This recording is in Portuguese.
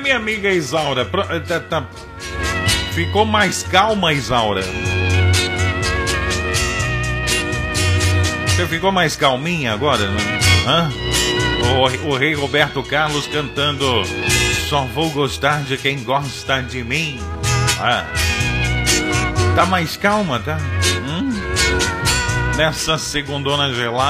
minha amiga Isaura? Ficou mais calma, Isaura? Você ficou mais calminha agora, né? Hã? O rei Roberto Carlos cantando Só vou gostar de quem gosta de mim. Tá mais calma, tá? Nessa segundona gelada.